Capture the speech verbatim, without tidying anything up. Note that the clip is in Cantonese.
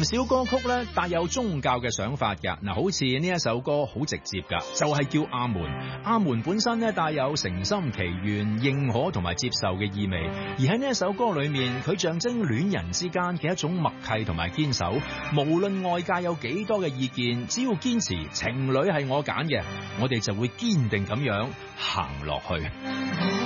少歌曲咧帶有宗教嘅想法㗎。嗱，好似呢一首歌好直接㗎，就係叫阿門。阿門本身咧帶有誠心祈願、認可同埋接受嘅意味，而喺呢一首歌裏面，佢象徵戀人之間嘅一種默契同埋堅守。無論外界有幾多嘅意見，只要堅持情侶係我揀嘅，我哋就會堅定咁樣行落去。